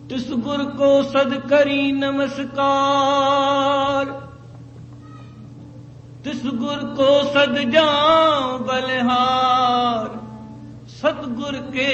तिस गुर को सद करी नमस्कार। तिस गुर को सद जाऊं बलिहार। सतगुर के